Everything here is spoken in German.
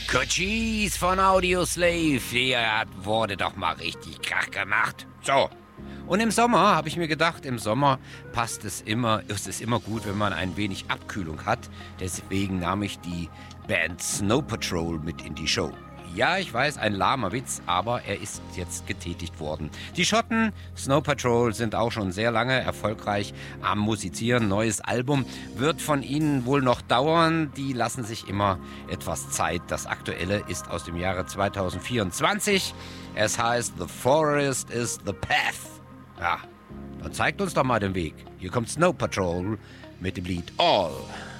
Cochise von Audioslave, der wurde doch mal richtig Krach gemacht. So. Und im Sommer habe ich mir gedacht, im Sommer ist es immer gut, wenn man ein wenig Abkühlung hat. Deswegen nahm ich die Band Snow Patrol mit in die Show. Ja, ich weiß, ein lahmer Witz, aber er ist jetzt getätigt worden. Die Schotten Snow Patrol sind auch schon sehr lange erfolgreich am Musizieren. Neues Album wird von ihnen wohl noch dauern. Die lassen sich immer etwas Zeit. Das aktuelle ist aus dem Jahre 2024. Es heißt The Forest is the Path. Ja, dann zeigt uns doch mal den Weg. Hier kommt Snow Patrol mit dem Lied All.